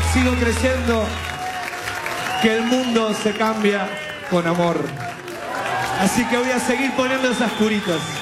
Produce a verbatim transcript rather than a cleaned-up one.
sigo creyendo que el mundo se cambia con amor. Así que voy a seguir poniendo esas curitas.